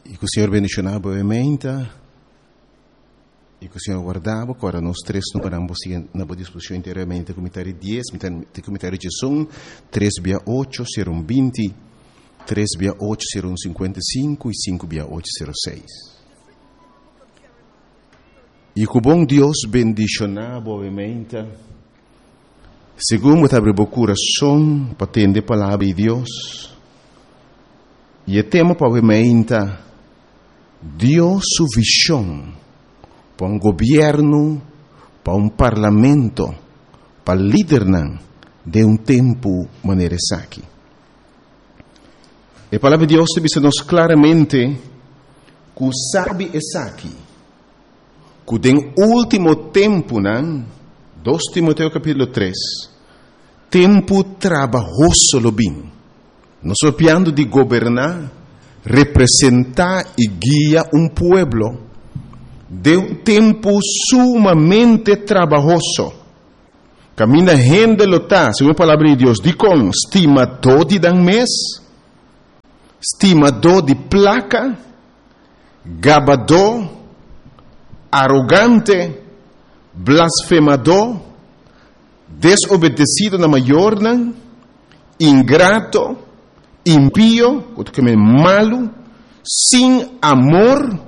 E que o Senhor bendicionava obviamente, e que o Senhor guardava, agora nós três não paramos na boa disposição inteiramente, comentário 10, comentário 11, 3 via 8, 020, 3 via 8, 055 e 5 via 8, 06. E que o bom Deus bendicionava obviamente, segundo abre o coração para atender a palavra de Deus, e o tema obviamente, Deus sua visão para um governo, para um parlamento, para líder de um tempo maneira aqui. A palavra de Deus diz-nos claramente que sabe essa aqui, que no último tempo, 2 Timoteo capítulo 3, tempo trabalhoso lo bem. Nós estamos de governar, representar e guiar um pueblo de um tempo sumamente trabalhoso. Camina gente lota, segundo a palavra de Deus, de com estimador de dan mês, estimador de placa, gabador, arrogante, blasfemador, desobedecido na maior, ingrato, impío, malo, sem amor,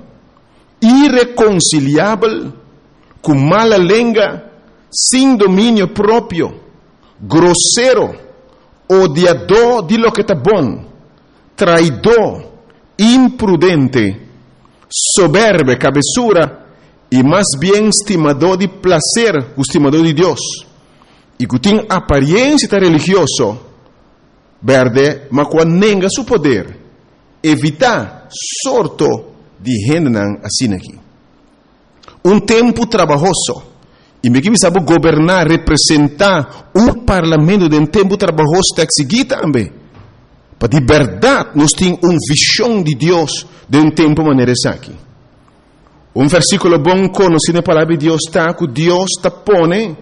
irreconciliável, com mala língua, sem domínio próprio, grosseiro, odiador de lo que está bom, traidor, imprudente, soberbo, cabeçura, e mais bem estimador de prazer, estimador de Deus, e que tem aparência religiosa, verde, mas quando nega seu poder, evitar sorto de gente assim aqui. Um tempo trabalhoso. E me que sabe governar, representar um parlamento de um tempo trabalhoso está seguir também. Para de verdade, nós temos uma visão de Deus de um tempo maneira aqui. Um versículo bom conhecido na palavra de Deus está que Deus está pone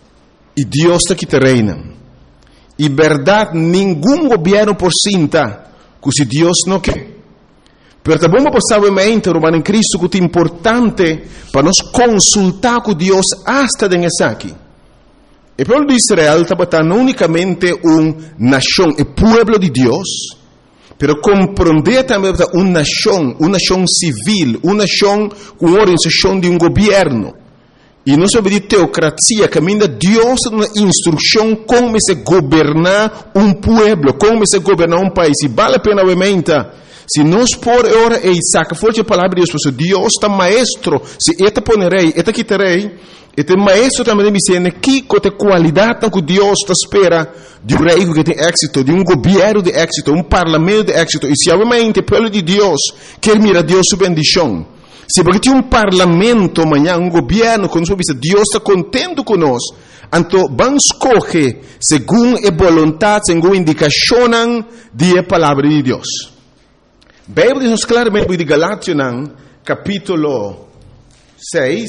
e Deus está que te reina. E verdade, nenhum governo por cinta, que se Deus não quer. Mas também possivelmente, Romano em Cristo, que é importante para nós consultar com Deus hasta nessa aqui. O povo de Israel estava não unicamente uma nação, o povo de Deus, mas compreender também uma nação civil, uma nação com organização de um governo. E não sobre de teocracia, caminha Deus uma instrução como se governar um povo, como se governar um país. E vale a pena, obviamente, se nós por hora e saca forte a palavra de Deus, Deus está maestro, se eta ponerei, eta quitarei, eta maestro também me dizendo que tem qualidade que Deus está espera de um rei que tem êxito, de um governo de êxito, um parlamento de êxito. E se obviamente o povo de Deus quer mirar Deus sua bendição, se porque tem um parlamento amanhã, um governo, quando Deus está contente conosco, então vamos escolher segundo a vontade, segundo a indicação da palavra de Deus. A Bíblia diz claramente de Galátias, capítulo 6,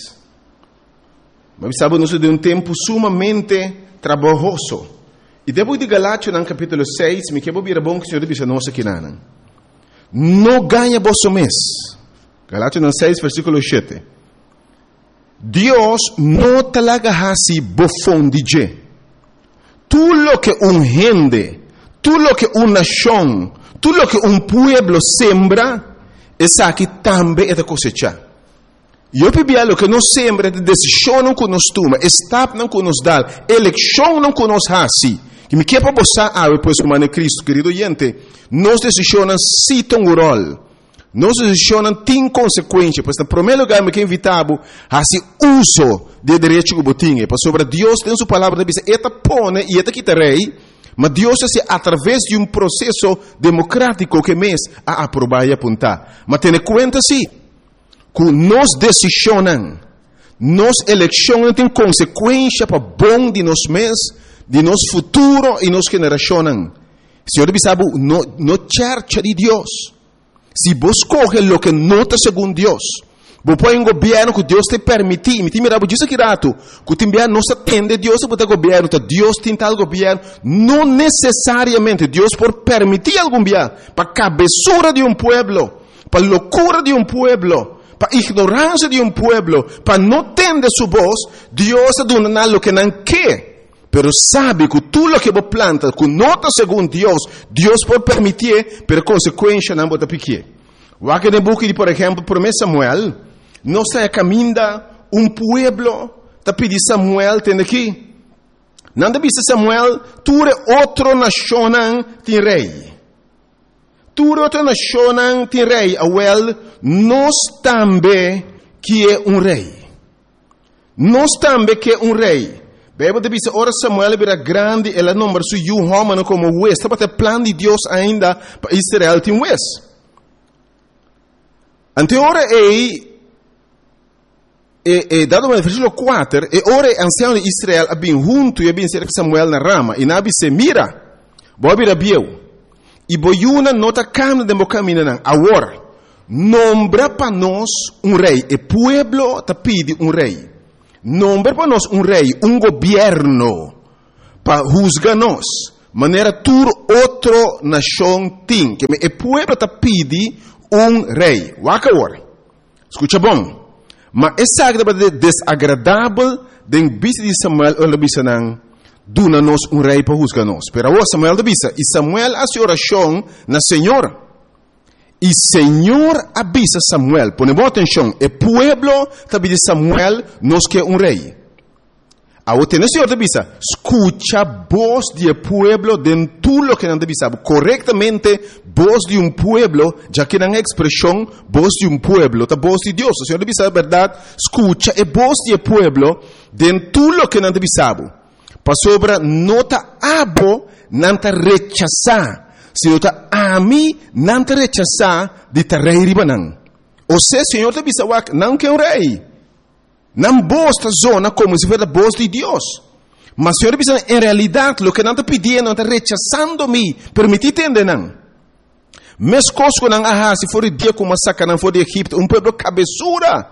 mas sabe, nós de um tempo sumamente trabalhoso. E depois de Galátias, capítulo 6, me quero vir a bom que o Senhor diz a nós aqui, não ganha vosso mês. Galátias 6, versículo 7. Deus não talaga hasi bofón DJ. Tudo lo que un gente, tudo lo que una nación, tudo lo que un pueblo sembra, essa aqui também é da cosecha. E eu pedi lo que nós sembra, de decisão não que nos toma, estado não que nos dá, eleição não que nos hasi. Que me quer para você, depois do Mano Cristo, querido gente, nós decisões se tem um rol. Nós decisões têm consequências, pois, no primeiro lugar, me quer invitar a esse uso de direito que eu tenho, para sobre Deus tem sua palavra, diz, eta pone e eta quitarei, mas Deus é através de um processo democrático que mês a aprovar e apontar. Mas tenha conta, sim, que nós decisões, nós eleições têm consequências para bom de nós mesmos, de nosso futuro e nossa geração. Senhor, sabe, no church de Deus. Se você escolhe o que não está segundo Deus, você põe um governo que Deus te permite. Me mira, diz aqui rato, que o governo não se atende Deus para o governo, Deus tem tal governo, não necessariamente Deus por permitir algum governo para a cabeçura de um pueblo, para locura de un pueblo, para ignorancia de un pueblo, para no tener su voz, Dios está dando lo que no quiere. Pero sabe que tú lo que vos plantas, que no está según Dios, Dios puede permitir, pero consecuencia no te pique. Aqui no book de, por ejemplo, 1 Samuel, no se caminda un pueblo, te pide Samuel, tem aqui. Não dice Samuel, tu eres otro nación, tem rei. Tu eres otra nación, tem rei. Awel, nós também que é um rei. Nós também que é um rei. Bijbel dice, ora Samuel era grande, ela nombra su homem como juez. Estava o plano de Deus ainda para Israel tem juez. Ante ora dado no versículo 4, ora ancião de Israel abin junto e abin ser Samuel na rama. E nabi se mira, boa vira bieu. E boiuna nota câmara de caminho nan. Agora, nombra para nós um rei. E pueblo te pede um rei. Nombra para nós um rei, um governo para juzgar-nos. Maneira tur outro nação tem. Que o pueblo te pede um rei. Waka agora. Escuta bom. Mas essa é desagradável de vista de Samuel ou de vista não. Duna-nos um rei para juzgar-nos. Pero agora Samuel de vista. E Samuel hace oração na Senhora. E Senhor avisa Samuel, põe boa atenção, o pueblo te pede Samuel, nós quer um rei. Agora o Senhor te avisa, escucha a voz do pueblo de tudo que não te avisa. Corretamente, voz de um pueblo, já que não é expressão, voz de um pueblo, a voz de Deus. O Senhor te avisa a verdade, escucha a voz do pueblo de tudo que não te avisa. Para sobre, não te abo, não te rechazar. Se eu está a mim, não te rechazar de te rei ribanan. Ou seja, Senhor te avisa, não quer um rei. Não bosta zona como se fosse a voz de Deus. Mas Senhor te avisa, em realidade, o que não te pedia, não te rechazando-me, permitir entender não. Mes coisas que não há, se for o dia como massacre, não for de Egipto, um povo cabeçura.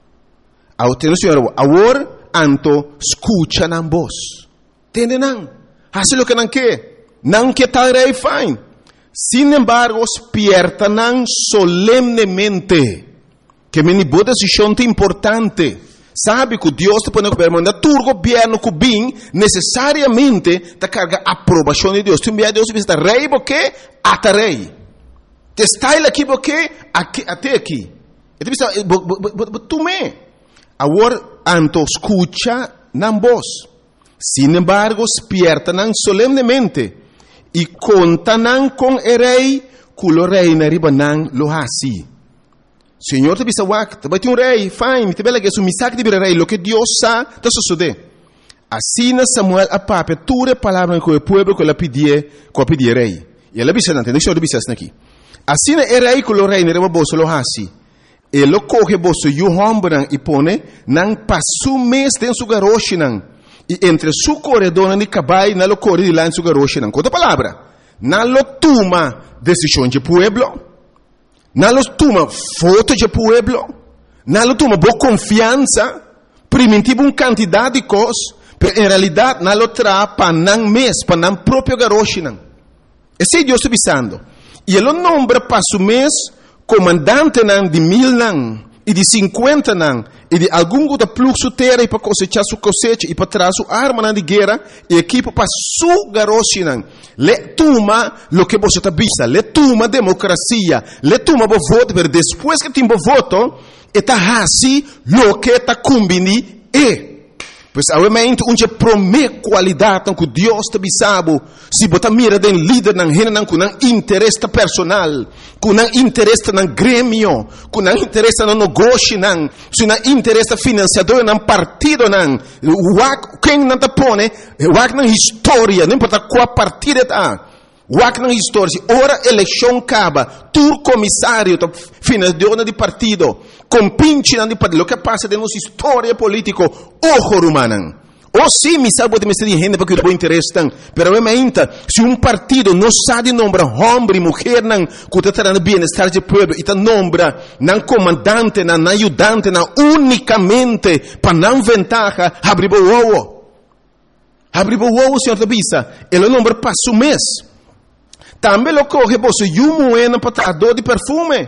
Ao ter o Senhor, agora, anto, escucha na voz. Entende não? Faz o que não quer. Não quer tal rei, fine. Sin embargo, despiertan solemnemente que me boa decisão importante. Sabe que Deus te põe no governo, tu governo que bem necessariamente te carga a aprovação de Deus. Tu envia Deus e está rei porque até rei. Te está ele aqui porque até aqui. E tu pensa, tu me. Agora, anto escucha na voz. Sin embargo, despiertan solemnemente. E contanan com o rei, culo rei na ribanan lo hasi. Senhor te bisa wak, te bati um rei, fine, te bela que su misak de bir rei, lo que Deus sa, te sucede. Assim Samuel a pape, ture palavra com o pueblo que la pedie rei. E ela bisa nante, deixa eu bisa aqui. Assim o rei culo rei na riba boso lo hasi. E lo coge boso yu hombran e pone, nan pasu mes den su garoshinan. E entre su corredor de cabai na lo corre de lá em su garoche não. Outra palavra, na lo toma decisão de pueblo, na lo toma foto de pueblo, na lo toma boa confiança, primitivo um quantidade de coisas, mas em realidade na lo tra para não mês, para não próprio garoche não. Esse é Deus te avisando. E ele nombra para su mês comandante não de 1000 não. E de 50 não, e de algum outro fluxo terra e para cosechar sua cosecha e para trazer sua arma de guerra e equipo para sua garoche não. Le toma lo que você está vista, le toma democracia, le toma o voto, mas depois que tem o voto, está assim lo que está combini e. Pois obviamente onde promete qualidade que Deus te bisabo, se botar mira den líder não rena não com interesse personal, com interesse no grêmio, com interesse no negócio não, se não interesse financiador não partido não, quem não te põe, na história, não importa qual partido está. Wak na história, ora eleição acaba, tu comissário, financiador de partido, compinche de partido, o que passa de nossa história política, ojo humano. Ou sim, me sabe de me ser gente porque o interesse tem, pero obviamente, se um partido não sabe nombrar homem e mulher não, que está trazendo bem-estar do povo, e está nombra não comandante, não ajudante, não unicamente para não ventaja, abrir o ovo. Abrir o ovo, senhor da bisa, ele nombra passo mês. Também lo coge você e um moeda para dor de perfume.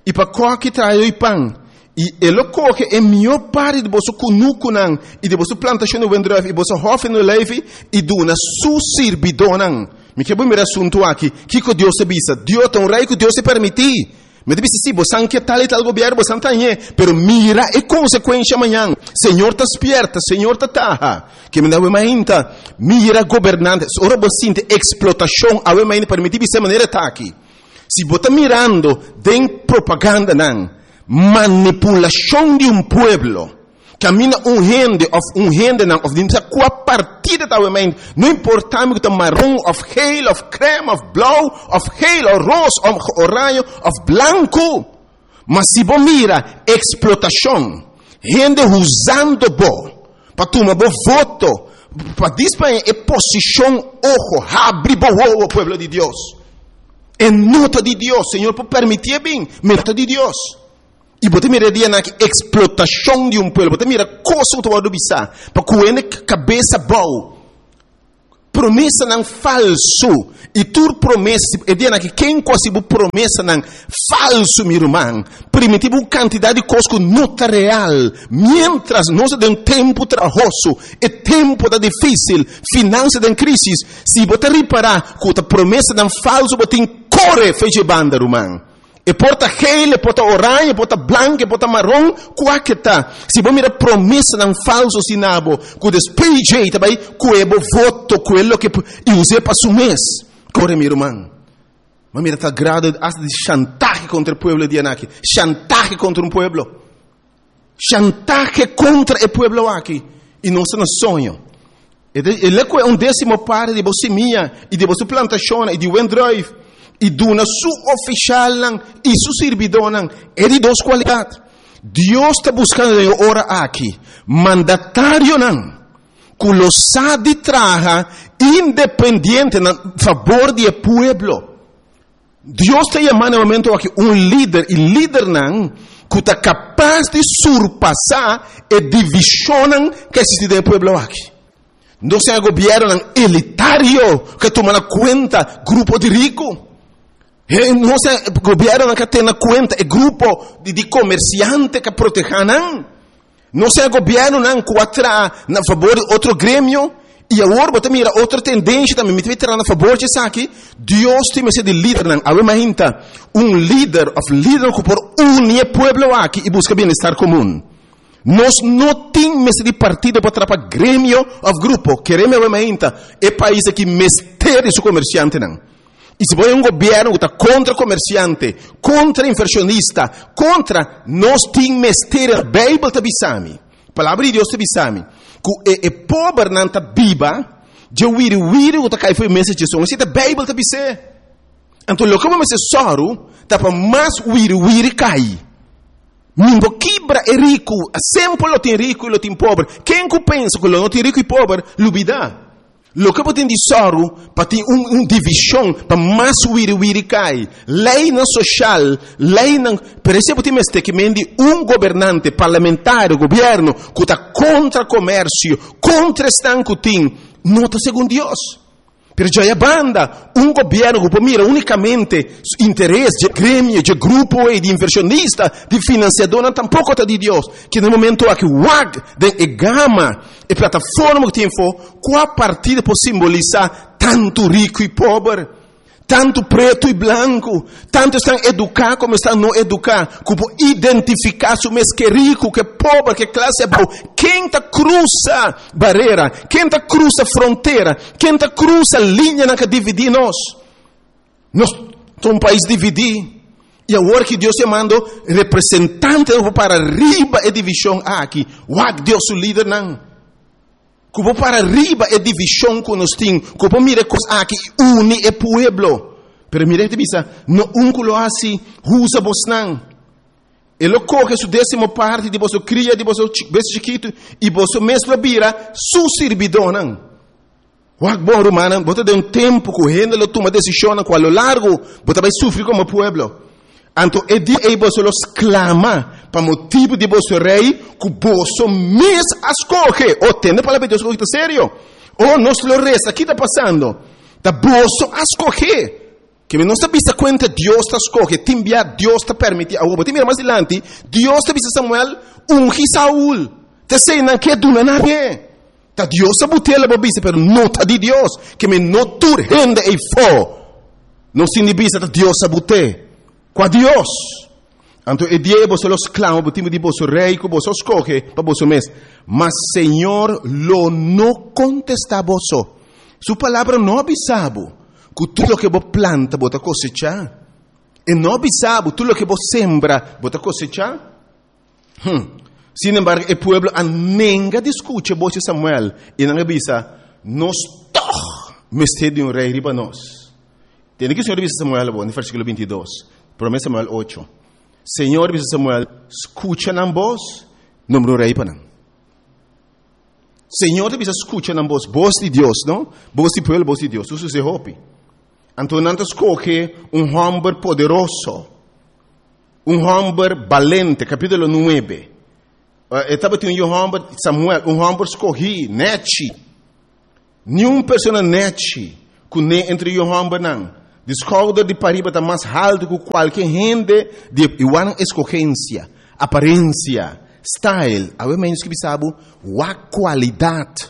e para coque trai o pão. E ele coque é melhor parte de você cunucunan e de você plantação no vendrove e você hofe no leve e duna su sirbidonan. Me que bom me assunto aqui. Que Deus se bisa? Deus tão rei que Deus se permitir. Me disse sim, você não quer tal e tal governo, você não tem, pero mira a consequência amanhã. Senhor está esperta, Senhor está taha. Que me dá uma ainda, mira governante, ora você tem explotação, a uma ainda permitir de maneira tá aqui. Se você está mirando, tem propaganda não, manipulação de pueblo. Camina gente não, of dimsa qua partida da uma não importa me que marrom, of geel, of creme, of blauw, of geel, of roze, of oranje, of blanco. Mas se você mira explotação, gente usando para tomar voto, para disparar a posição, ojo, abre o pueblo de Deus. É nota de Deus, Senhor, por permitir bem, nota de Deus. E você mira na explotação de pueblo, você mira coisa que você bisa, para que cabeça boa. Promessa não falso. E tu promessa, é dia que quem quase promessa não falso, meu irmão. Primitivo quantidade de coisas que não está real. Mientras nós temos tempo trabalhoso, é tempo da difícil, finança da crise. Se você reparar que a promessa não falso, você corre feche banda, irmão. E porta gel, e porta orange, e porta branco, e porta marrom, qual que tá? Se você mira promessa não falso sinabo, que despeje também, que é voto, quello que use para su mês. Corre, meu irmão. Mas mira, tá grado de chantaje contra o pueblo de Anaki. Chantaje contra um pueblo. Chantaje contra o pueblo aqui. E não se sonho. Ele é um décimo parte de você minha, e de você plantação, e de Wendrive. E duna su oficial e su servidor é de duas qualidades. Deus está buscando ora aqui mandatário não, que lo sabe traja independente na favor do pueblo. Deus está chamando no momento aqui líder e líder não que está capaz de surpassar a divisão que existe no pueblo aqui. Não é governo elitário que toma conta grupo de ricos. Não é governo que tem na conta é grupo de comerciantes que protegem. Não é governo que atra na favor de outro grêmio. E agora você mira outra tendência também. Me vai tirar na favor disso aqui. Deus tem de líder. Imagina líder que por unir o povo aqui e busca bem-estar comum. Nós não temos de partido para atrapalhar grêmio ou grupo. Queremos imagina é país que mestre o comerciante não. E se você é governo que está contra comerciante, contra inversionista, contra, nós temos mestre, a Bíblia está bisami. A palavra de Deus está bisami. Que é pobre não está viva, de wiri que está caindo foi mensagem de som. Se a Bíblia está bisami. Então, o que vamos dizer soro, está para mais wiri cai. Ninguém quebra é rico, sempre lo tem rico e lo tem pobre. Quem que pensa que não tem rico e pobre, lubida. Lo que tem de soro, para ter divisão, para mais wiri cai. Lei não social, lei não... Por exemplo, tem que mendi governante parlamentar, governo, que está contra comércio, contra estanco tem, não está segundo Deus. Pero já é banda, governo que mira unicamente interesse de grêmio, de grupo e de inversionista, de financiador, tampouco está de Deus. Que no momento aqui, de gama, e plataforma que tem qual partida pode simbolizar tanto rico e pobre, tanto preto e branco, tanto estão educados como estão não educados, que pode identificar se o mês que é rico, que é pobre, que classe é boa. Quem está cruza barreira, quem está cruza fronteira, quem está cruza linha que divide nós. Nós somos um país dividido. E agora que Deus chamando representante para arriba a divisão aqui, Deus o líder não. Que para arriba é divisão que nós temos, que mira coisas aqui une o pueblo. Pero mira que bisa, no que lo assim, usa vos não. Ele coge sua décima parte de vosso cria, de vosso bebê chiquito, e vosso mesmo vira su servidor não. Bom romano, você tem tempo que gente lo toma decisão com a lo largo, você vai sofrer como pueblo. Então, é dia que você clama para motivo de você rei, que você mesmo escolhe. Ou tem a palavra de Deus, sério? Ou nós lo resta, o que está passando? Está você escolhe. Que não está vista cuenta Dios te escoge, te envia, Dios te permite. Agora, te mira mais adiante, Dios te vista Samuel, ungi Saúl. Te sei não que tu não é. Ta Dios te butela bobisa, pero não ta de Dios. Que me não tur rende e fo. Não se inibisa ta Dios te bute. Qua Dios. Anto e die você los clama, botimo di bosso rei, que você escoge, para você mes. Mas Senhor lo não contesta bosso. Su palavra não avisabo. Que tudo que você planta, você cosecha. E não avisabo, tudo que você sembra, você cosecha. Sin embargo, o pueblo nunca discute você Samuel. E não avisa, nós toch, mestre de rei riba nós. Tem que o Senhor avisa Samuel, no versículo 22. Promessa Samuel 8. Senhor, avisa Samuel, escucha na voz, número rei para não. Senhor, avisa, escucha na voz de Deus, não? Voz de pueblo, voz de Deus. Isso se hopi. Então, não escoge homem poderoso, homem valente, capítulo 9. Estava tendo homem, Samuel, homem escolhi, nete. Nenhuma pessoa nete, que nem entre homem não. Descobre de pariba está mais alto que qualquer gente de igual escorrência, aparência, style. A menos que sabe, a qualidade.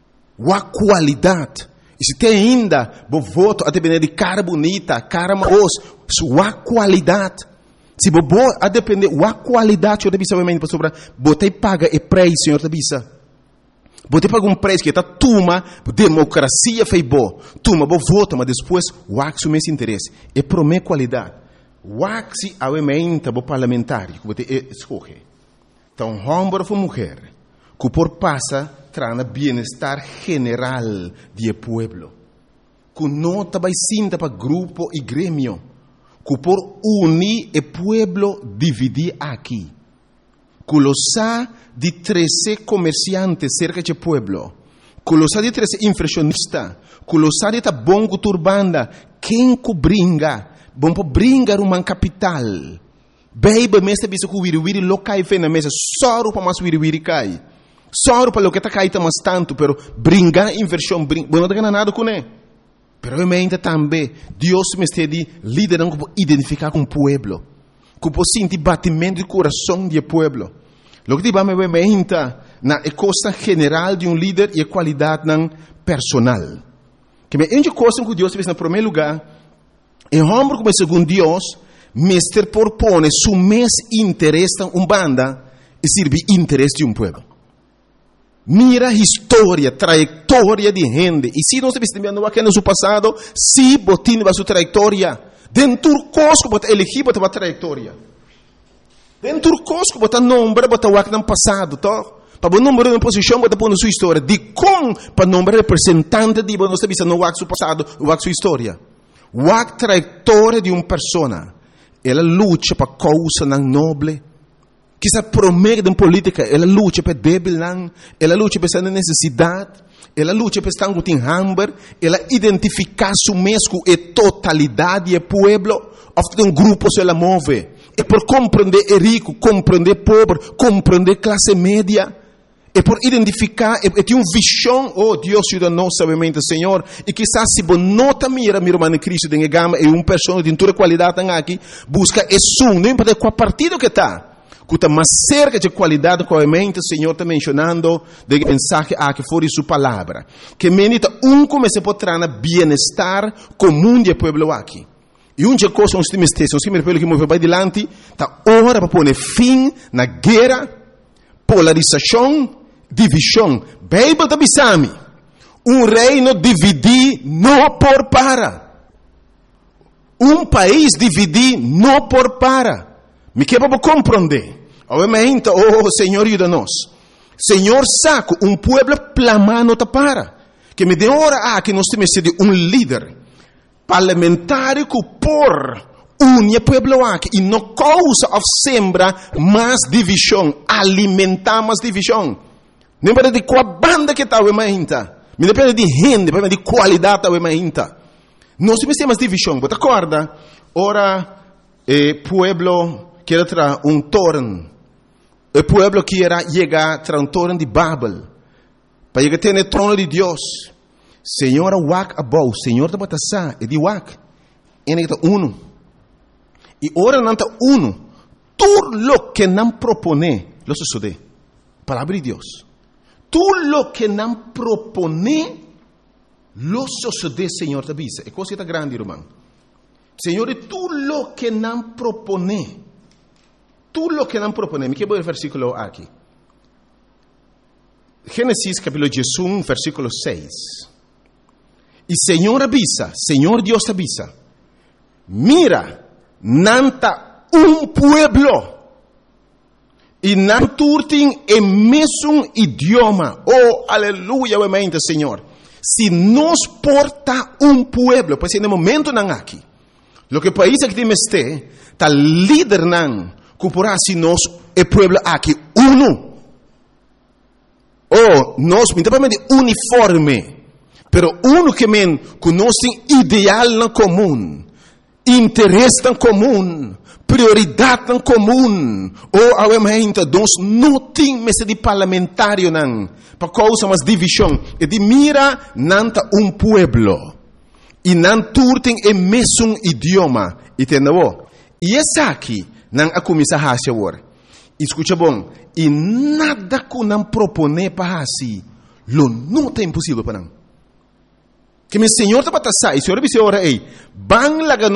E se tem ainda, bo voto a depender de cara bonita, cara maos, sua qualidade. Se bo a depender da qualidade, eu deve saber para sobre, botei paga e preço, senhor deve. Você paga preço que está tuma, democracia fez boa. Tuma, vou votar, mas depois, o meu interesse. É para minha qualidade. O se aumenta o parlamentar, que você escolhe. Então, homem ou mulher, que por passa, traz bem-estar general do povo. Que não vai sinta para grupo e grêmio. Que por unir o povo, dividir aqui. Que lo sa de 13 comerciantes cerca de pueblo, que lo sa de 13 inflacionistas, que lo sa de ta bongo turbanda, quem que bringa, bom para bringar uma capital. Beiba mesta bisa que wiri lo cai fe na mesa, soro para mais wiri cai. Soro para lo que tá caíta mais tanto, pero bringar inversão, bom não ganha nada com ele. Pero realmente também, Deus me está de liderando para identificar com o pueblo. Que pode sentir batimento do coração do povo. O que vamos ver na costa general de líder e a qualidade personal. Que é uma coisa que Deus fez no primeiro lugar. E homem como segundo Deus, mestre propõe seu mais interesse em banda e serve interesse de povo. Mira a história, trajetória de gente. E se nós estamos vendo aqui no seu passado, se botin a sua trajetória. Dentro cosco bota elegir bota uma trajetória. Dentro cosco bota nombre bota o que no passado, to. Para o número de posição bota pôr na sua história. De como para nombre representante de nós sabemos no o seu passado, o sua história. O trajetória de uma pessoa. Ela luta para causa não nobre. Que se promete em política, ela luta para débil não, ela luta para essa necessidade. Ela luta para estar com hambre, ela identifica su mesmo e totalidade do povo, ou grupo se ela move. É por compreender o rico, compreender o pobre, compreender a classe média. É por identificar, é ter uma visão, oh Deus ajuda-nos sabemente, Senhor, e quizás se você não mira, meu irmão Cristo, tem gama, e uma pessoa de toda qualidade aqui, busca isso, não importa qual partido que está. Que está mais cerca de qualidade, obviamente, o Senhor está mencionando de mensagem que foi sua palavra. Que menita começa a trazer bem-estar comum do povo aqui. E uma coisa, os times que movem para adiante, está hora para pôr fim na guerra, polarização, divisão. Bíblia da Bisami. Reino dividir não por para. País dividir não por para. Me quer para compreender. Obviamente, oh Senhor, ajuda-nos. Senhor, saco, povo plamando para. Que me dê hora que nós temos de líder parlamentar que por unir o povo aqui e não causa ou sembra mais divisão, alimentar mais divisão. Não depende de qual banda que está, não depende de gente, depende de qualidade da nós temos mais divisão. Você acorda? Ora, povo quer trazer torno. O povo quer chegar a torno de Babel. Para chegar a ter o trono de Deus. Senhor, wak abou. Senhor, está batendo e de wak. enita uno. E ora nanta uno. Todo lo que não propone, lo sucede. Palavra de Deus. Tudo lo que não propone, lo sucede, Senhor, te avisa. É coisa grande, irmão. Senhor, tudo lo que não propone. Tudo lo que não propone. Me quero ver o versículo aqui. Gênesis capítulo 1, versículo 6. E Senhor avisa, Senhor Deus avisa. Mira, nanta pueblo. E não turtem em mesmo idioma. Oh, aleluia, mente, Senhor. Se nos porta pueblo, pois no momento não aqui. Lo que país que temos está líder não, compara se nós é pueblo aqui uno. Oh, nós principalmente uniforme, pero uno que men conhece ideal na comum, interesse em comum, prioridade em comum. Oh, obviamente, nós não temos de parlamentário não, para causa mais divisão. E de mira nanta pueblo e não turtem em mesmo idioma. E tenho. E essa aqui não a começar a fazer agora. Escuta bom, e nada que não propone para assim, lo não é impossível para não. Que meu Senhor está para sair, Senhor disse ora ei, bang laga